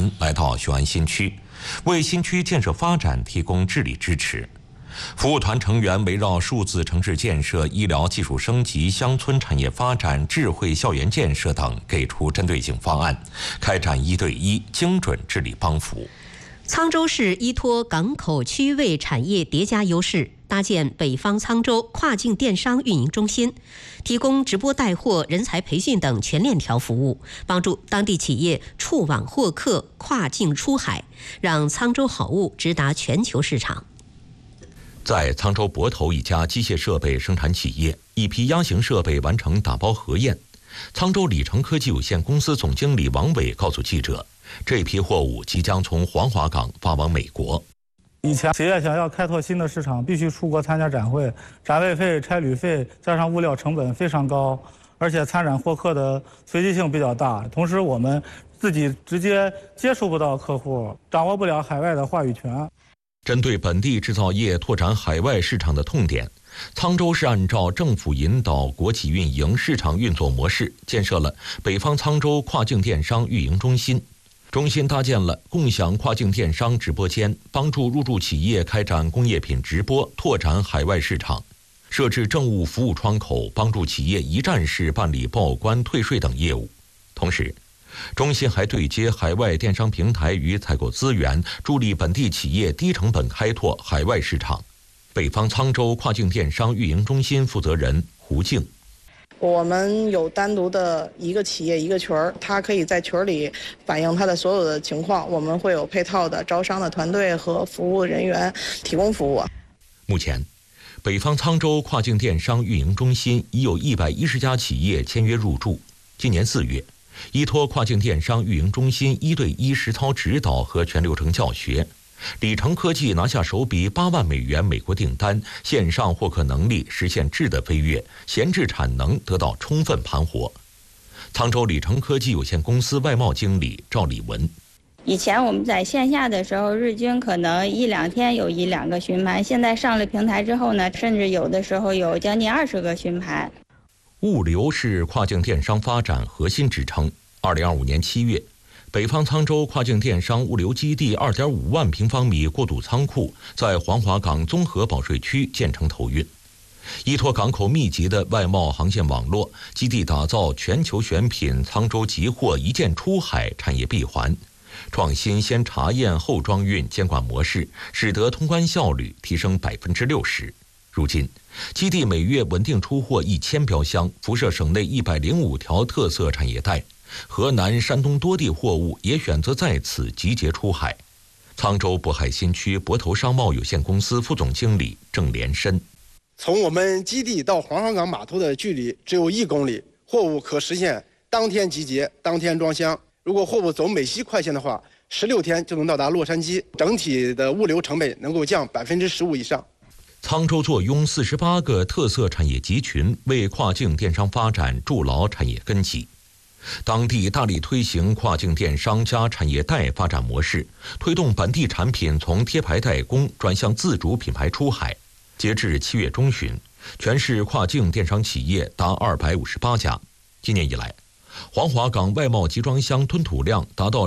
团来到雄安新区，为新区建设发展提供治理支持。服务团成员围绕数字城市建设、医疗技术升级、乡村产业发展、智慧校园建设等，给出针对性方案，开展1对1精准治理帮扶。 沧州市依托港口区位产业叠加优势，搭建北方沧州跨境电商运营中心，提供直播带货、人才培训等全链条服务，帮助当地企业触网获客、跨境出海，让沧州好物直达全球市场。 在沧州泊头一家机械设备生产企业，一批压型设备完成打包核验。沧州里程科技有限公司总经理王伟告诉记者，这批货物即将从黄华港发往美国。 以前企业想要开拓新的市场，必须出国参加展会，展位费、差旅费加上物料成本非常高，而且参展获客的随机性比较大。同时，我们自己直接接触不到客户，掌握不了海外的话语权。 针对本地制造业拓展海外市场的痛点，沧州市按照政府引导、国企运营、市场运作模式，建设了北方沧州跨境电商运营中心。中心搭建了共享跨境电商直播间，帮助入驻企业开展工业品直播，拓展海外市场；设置政务服务窗口，帮助企业一站式办理报关、退税等业务。同时，中心还对接海外电商平台与采购资源，助力本地企业低成本开拓海外市场。北方沧州跨境电商运营中心负责人胡静。 我们有单独的一个企业一个群儿，它可以在群里反映它的所有的情况，我们会有配套的招商的团队和服务人员提供服务。 目前，北方沧州跨境电商运营中心已有110家企业签约入驻。今年4月，依托跨境电商运营中心1对1实操指导和全流程教学，里程科技拿下首笔8万美元美国订单，线上获客能力实现质的飞跃，闲置产能得到充分盘活。沧州里程科技有限公司外贸经理赵礼文。 以前我们在线下的时候，日均可能1、2天有1、2个询盘，现在上了平台之后呢，甚至有的时候有将近20个询盘。 物流是跨境电商发展核心支撑。2025年7月，北方沧州跨境电商物流基地2.5万平方米过渡仓库在黄华港综合保税区建成投运。依托港口密集的外贸航线网络，基地打造全球选品沧州集货一键出海产业闭环，创新先查验后装运监管模式，使得通关效率提升60%。如今，基地每月稳定出货1000标箱，辐射省内105条特色产业带。河南、山东多地货物也选择在此集结出海。沧州渤海新区泊头商贸有限公司副总经理郑连申： 从我们基地到黄华港码头的距离只有1公里，货物可实现当天集结、当天装箱。如果货物走美西快线的话，16天就能到达洛杉矶，整体的物流成本能够降15%以上。 沧州坐拥48个特色产业集群，为跨境电商发展筑牢产业根基。当地大力推行跨境电商加产业带发展模式，推动本地产品从贴牌代工转向自主品牌出海。截至7月中旬，全市跨境电商企业达258家。今年以来，黄华港外贸集装箱吞吐量达到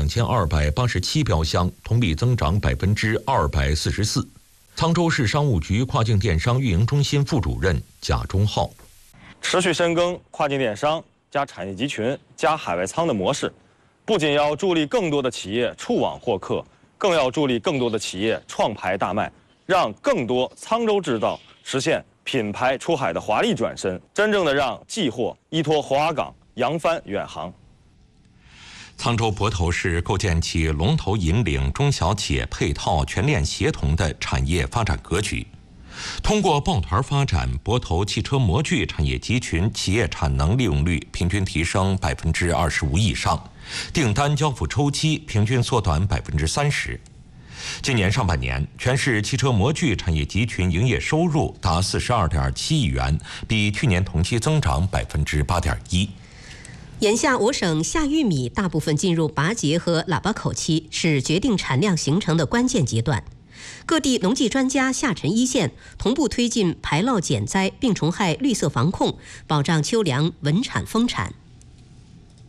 22287标箱，同比增长244%。沧州市商务局跨境电商运营中心副主任贾忠浩： 持续深耕跨境电商加产业集群加海外仓的模式，不仅要助力更多的企业触网获客，更要助力更多的企业创牌大卖，让更多沧州制造实现品牌出海的华丽转身，真正的让寄货依托黄华港扬帆远航。 沧州泊头市构建起龙头引领中小企业配套全链协同的产业发展格局。通过抱团发展，泊头汽车模具产业集群企业产能利用率平均提升25%以上，订单交付周期平均缩短30%。今年上半年，全市汽车模具产业集群营业收入达42.7亿元，比去年同期增长8.1%。 眼下，我省夏玉米大部分进入拔节和喇叭口期，是决定产量形成的关键阶段。各地农技专家下沉一线，同步推进排涝减灾、病虫害绿色防控，保障秋粮稳产丰产。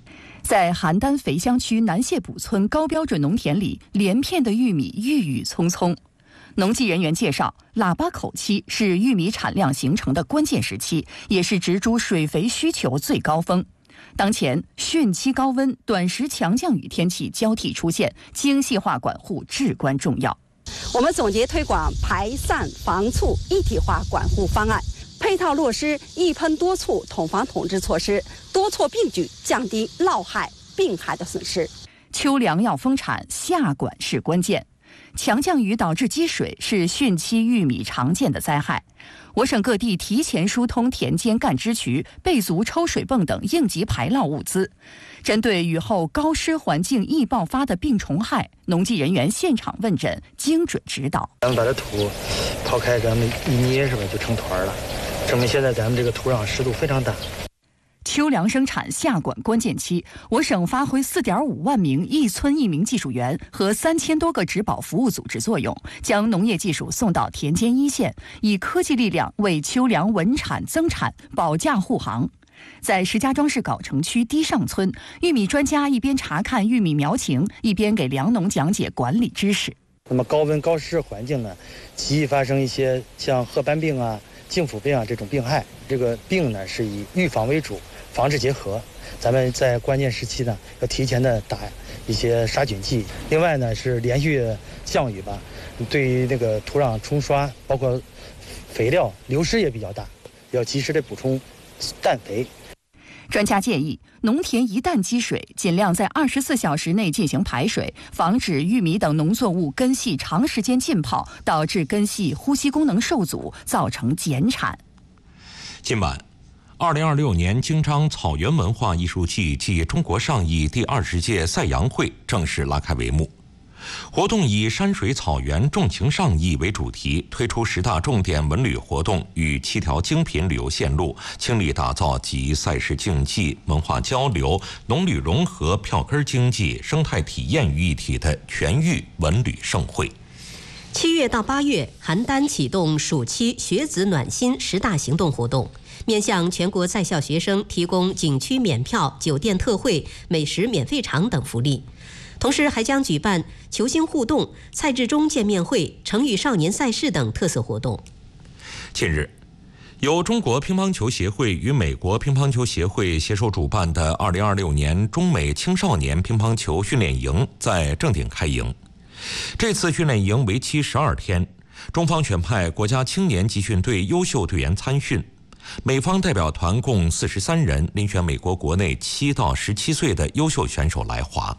在邯郸肥乡区南谢堡村高标准农田里，连片的玉米郁郁葱葱。农技人员介绍，喇叭口期是玉米产量形成的关键时期，也是植株水肥需求最高峰。当前汛期高温、短时强降雨天气交替出现，精细化管护至关重要。 我们总结推广排散防汛一体化管护方案，配套落实一喷多促统防统治措施，多措并举，降低涝害、病害的损失。 秋粮要丰产，下管是关键。强降雨导致积水是汛期玉米常见的灾害。我省各地提前疏通田间干支渠，备足抽水泵等应急排涝物资。针对雨后高湿环境易爆发的病虫害，农技人员现场问诊，精准指导。 咱们把这土刨开，咱们一捏是吧，就成团了，证明现在咱们这个土壤湿度非常大。 秋粮生产下管关键期，我省发挥4.5万名一村1名技术员和3000多个植保服务组织作用，将农业技术送到田间一线，以科技力量为秋粮稳产增产保驾护航。在石家庄市藁城区堤上村，玉米专家一边查看玉米苗情，一边给粮农讲解管理知识。 那么高温高湿环境呢，极易发生一些像褐斑病啊、净腐病啊这种病害。这个病呢是以预防为主，防治结合。咱们在关键时期呢，要提前的打一些杀菌剂。另外呢是连续降雨吧，对于那个土壤冲刷，包括肥料流失也比较大，要及时的补充氮肥。 专家建议，农田一旦积水，尽量在24小时内进行排水，防止玉米等农作物根系长时间浸泡，导致根系呼吸功能受阻，造成减产。 今晚，2026年京张草原文化艺术季暨中国上艺第20届赛扬会正式拉开帷幕。活动以山水草原重情上艺为主题，推出10大重点文旅活动与7条精品旅游线路，倾力打造集赛事竞技、文化交流、农旅融合、票根经济、生态体验于一体的全域文旅盛会。 7月到8月，邯郸启动暑期学子暖心10大行动活动，面向全国在校学生提供景区免票、酒店特惠、美食免费场等福利。同时还将举办球星互动、蔡志忠见面会、成语少年赛事等特色活动。 近日，由中国乒乓球协会与美国乒乓球协会携手主办的2026年中美青少年乒乓球训练营在正定开营。这次训练营为期12天，中方选派国家青年集训队优秀队员参训，美方代表团共43人，遴选美国国内7到17岁的优秀选手来华。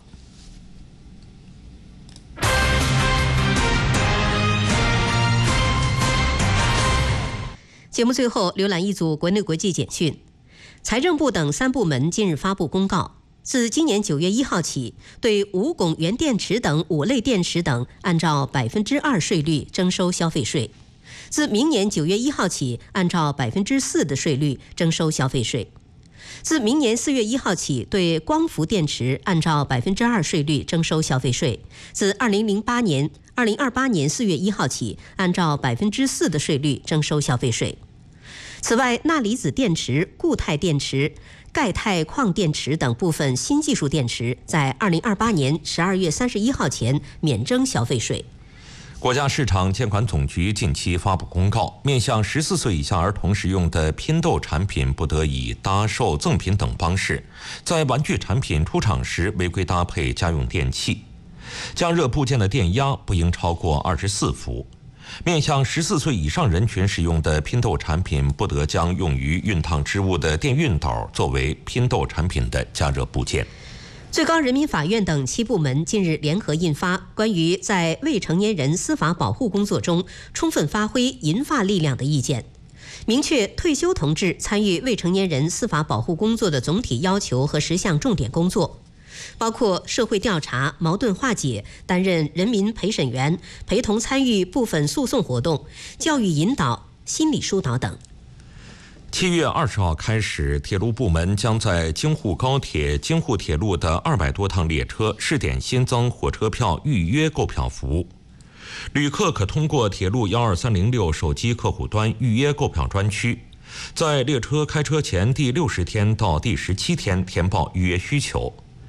节目最后浏览一组国内国际简讯。财政部等3部门近日发布公告，自今年9月1号起，对无汞原电池等5类电池等按照2%税率征收消费税；自明年9月1号起，按照4%的税率征收消费税；自明年4月1号起，对光伏电池按照2%税率征收消费税；自2028年4月1号起，按照4%的税率征收消费税。此外，钠离子电池、固态电池、钙钛矿电池等部分新技术电池，在2028年12月31号前免征消费税。 国家市场监管总局近期发布公告，面向14岁以下儿童使用的拼豆产品，不得以搭售、赠品等方式，在玩具产品出厂时违规搭配家用电器，加热部件的电压不应超过24伏。面向14岁以上人群使用的拼豆产品，不得将用于熨烫织物的电熨斗作为拼豆产品的加热部件。 最高人民法院等7部门近日联合印发《关于在未成年人司法保护工作中充分发挥银发力量的意见》，明确退休同志参与未成年人司法保护工作的总体要求和10项重点工作，包括社会调查、矛盾化解、担任人民陪审员、陪同参与部分诉讼活动、教育引导、心理疏导等。 7月20号开始，铁路部门将在京沪高铁、京沪铁路的200多趟列车试点新增火车票预约购票服务。旅客可通过铁路12306手机客户端预约购票专区，在列车开车前第60天到第17天填报预约需求。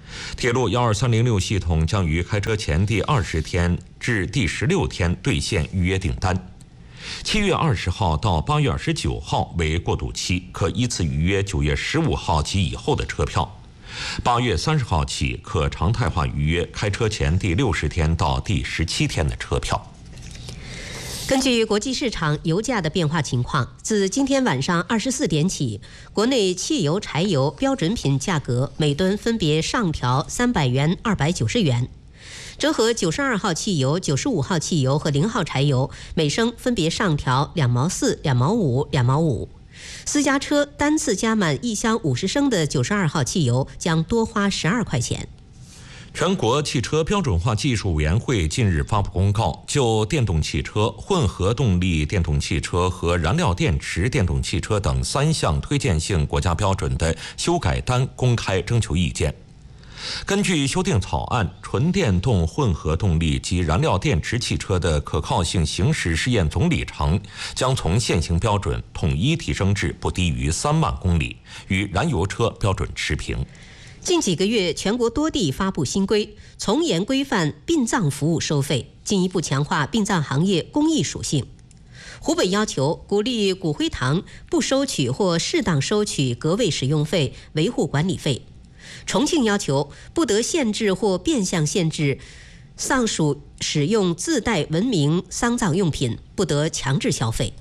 铁路12306系统将于开车前第20天至第16天兑现预约订单。7月20号到8月29号为过渡期，可依次预约9月15号及以后的车票。8月30号起可常态化预约开车前第60天到第17天的车票。 根据国际市场油价的变化情况，自今天晚上24点起，国内汽油、柴油标准品价格每吨分别上调300元、290元。折合92号汽油、95号汽油和0号柴油每升分别上调2毛4、2毛5、2毛5。私家车单次加满1箱50升的92号汽油将多花12块钱。 全国汽车标准化技术委员会近日发布公告，就电动汽车、混合动力电动汽车和燃料电池电动汽车等3项推荐性国家标准的修改单公开征求意见。根据修订草案，纯电动、混合动力及燃料电池汽车的可靠性行驶试验总里程将从现行标准统一提升至不低于3万公里，与燃油车标准持平。 近几个月，全国多地发布新规，从严规范殡葬服务收费，进一步强化殡葬行业公益属性。湖北要求鼓励骨灰堂不收取或适当收取隔位使用费、维护管理费。重庆要求不得限制或变相限制丧属使用自带文明丧葬用品，不得强制消费。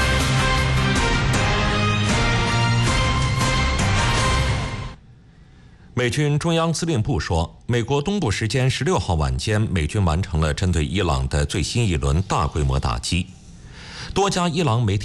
美军中央司令部说，美国东部时间16号晚间，美军完成了针对伊朗的最新一轮大规模打击。多家伊朗媒体